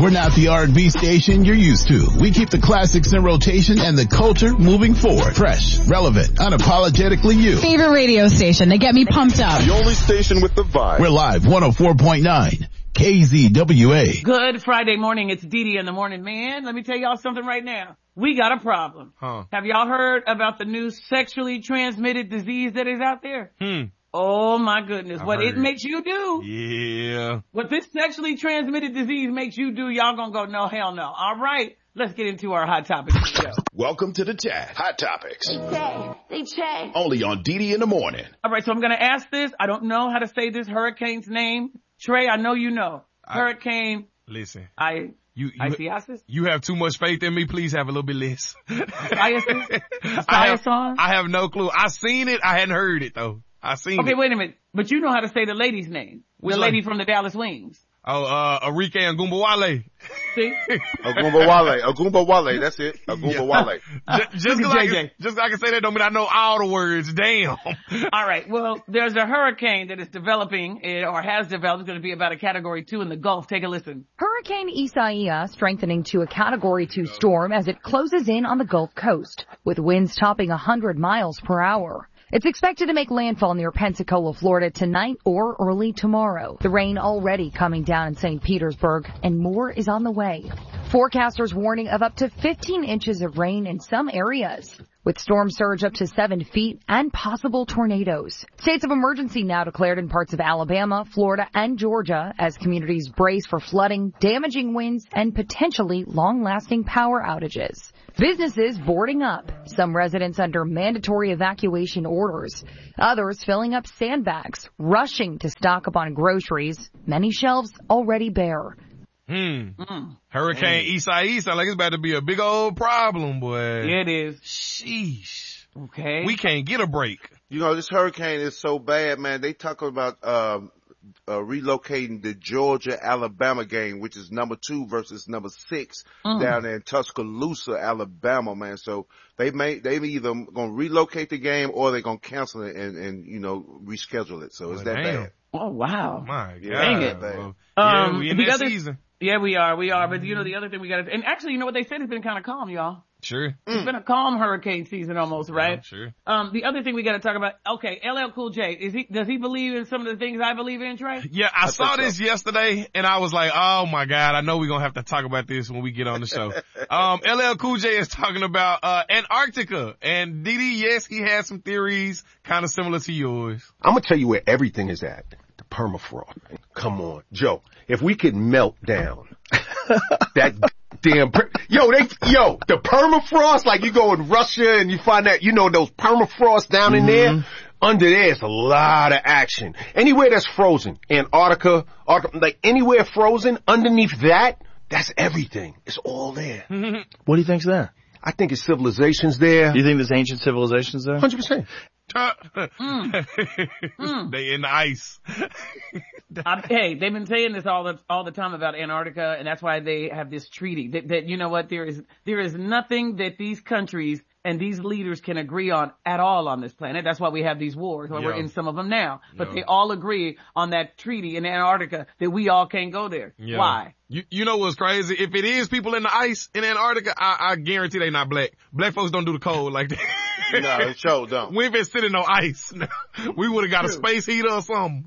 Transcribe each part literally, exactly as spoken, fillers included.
We're not the R and B station you're used to. We keep the classics in rotation and the culture moving forward. Fresh, relevant, unapologetically you. Favorite radio station. They get me pumped up. The only station with the vibe. We're live one oh four point nine K Z W A. Good Friday morning. It's Dee Dee in the morning. Man, let me tell y'all something right now. We got a problem. Huh. Have y'all heard about the new sexually transmitted disease that is out there? Hmm. Oh my goodness. I what it heard. makes you do. Yeah. What this sexually transmitted disease makes you do, y'all gonna go, no, hell no. All right. Let's get into our hot topics show. Welcome to the chat. Hot Topics. They say, they say. Only on Dee Dee in the morning. All right. So I'm going to ask this. I don't know how to say this hurricane's name. Trey, I know you know. I, Hurricane. Listen. I. You, you, Isiasis? you have too much faith in me. Please have a little bit less. Isiasis? I have, I have no clue. I seen it. I hadn't heard it though. I seen okay, it. Okay, wait a minute. But you know how to say the lady's name. Which the lady lady? from the Dallas Wings. Oh, uh, Arike Agumbawale. See? Agumbawale. Agumbawale. That's it. Agumbawale. Yeah. Just, just cause I can, just cause I can say that don't mean I know all the words. Damn. All right. Well, there's a hurricane that is developing or has developed. It's going to be about a category two in the Gulf. Take a listen. Hurricane Isaiah strengthening to a category two storm as it closes in on the Gulf Coast with winds topping one hundred miles per hour. It's expected to make landfall near Pensacola, Florida tonight or early tomorrow. The rain already coming down in Saint Petersburg and more is on the way. Forecasters warning of up to fifteen inches of rain in some areas, with storm surge up to seven feet and possible tornadoes. States of emergency now declared in parts of Alabama, Florida, and Georgia as communities brace for flooding, damaging winds, and potentially long-lasting power outages. Businesses boarding up, some residents under mandatory evacuation orders, others filling up sandbags, rushing to stock up on groceries, many shelves already bare. Hmm. Mm. Hurricane Isaiah sound like it's about to be a big old problem, boy. Yeah, it is. Sheesh. Okay. We can't get a break. You know, this hurricane is so bad, man. They talk about um uh, relocating the Georgia-Alabama game, which is number two versus number six mm. down there in Tuscaloosa, Alabama, man. So they may, they either going to relocate the game or they're going to cancel it and, and, you know, reschedule it. So it's well, that damn. bad. Oh, wow. My God. Dang it. Well, yeah, um, we in that other, season. Yeah, we are. We are. But, you know, the other thing we got to, and actually, you know what they said? It's been kind of calm, y'all. Sure. It's mm. been a calm hurricane season almost, right? Yeah, sure. Um, the other thing we got to talk about, okay, L L Cool J, is he, does he believe in some of the things I believe in, Trey? Yeah, I, I saw this so. yesterday and I was like, oh my God, I know we're going to have to talk about this when we get on the show. um, L L Cool J is talking about, uh, Antarctica, and Dee Dee, yes, he has some theories kind of similar to yours. I'm going to tell you where everything is at. The permafrost. Come on, Joe, if we could melt down that damn, per- yo, they, yo, the permafrost, like you go in Russia and you find that, you know, those permafrost down in mm-hmm. there, under there is a lot of action. Anywhere that's frozen, Antarctica, Arctic, like anywhere frozen, underneath that, that's everything. It's all there. What do you think's there? I think it's civilizations there. Do you think there's ancient civilizations there? one hundred percent. mm. mm. They in the ice. I, hey, they've been saying this all the all the time about Antarctica, and that's why they have this treaty. That, that you know what, there is there is nothing that these countries and these leaders can agree on at all on this planet. That's why we have these wars. Why yeah. we're in some of them now. But yeah. they all agree on that treaty in Antarctica that we all can't go there. Yeah. Why? You you know what's crazy? If it is people in the ice in Antarctica, I, I guarantee they not black. Black folks don't do the cold like that. No, it sure don't. We ain't been sitting on ice. We would have got True. a space heater or something.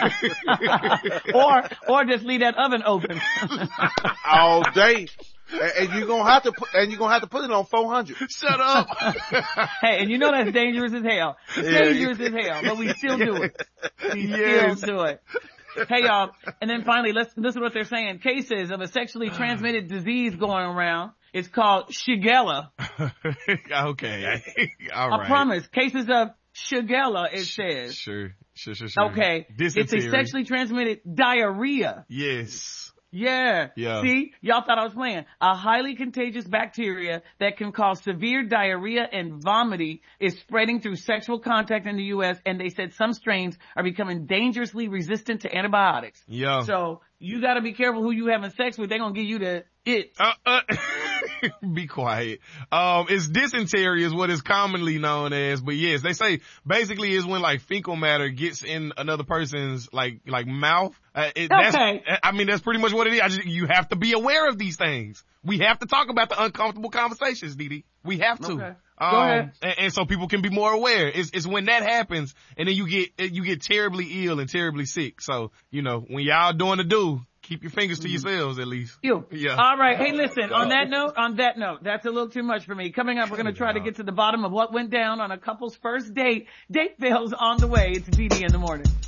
or or just leave that oven open all day. And you're gonna have to put, and you're gonna have to put it on four hundred. Shut up. Hey, and you know that's dangerous as hell. Yeah, dangerous you... as hell, but we still do it. We yes. still do it. Hey y'all, and then finally, let's listen to what they're saying. Cases of a sexually transmitted disease going around. It's called Shigella. Okay. All right. I promise. Cases of Shigella, it says. Sure. Sure, sure, sure. Okay. Dysentery. It's a sexually transmitted diarrhea. Yes. Yeah. Yeah. See, y'all thought I was playing. A highly contagious bacteria that can cause severe diarrhea and vomiting is spreading through sexual contact in the U S, and they said some strains are becoming dangerously resistant to antibiotics. Yeah. So you got to be careful who you having sex with. They're gonna give you the it. Uh, uh. Be quiet. Um, it's dysentery is what is commonly known as, but yes, they say basically is when like fecal matter gets in another person's like, like mouth. Uh, it, okay. That's, I mean, that's pretty much what it is. I just, you have to be aware of these things. We have to talk about the uncomfortable conversations, Didi. We have to. Okay. Um, Go ahead. And, and so people can be more aware. It's, it's when that happens and then you get, you get terribly ill and terribly sick. So, you know, when y'all doing the do, keep your fingers to yourselves at least. You. Yeah. All right. Hey, listen, on that note, on that note, that's a little too much for me. Coming up, we're going to try to get to the bottom of what went down on a couple's first date. Date fails on the way. It's D D in the morning.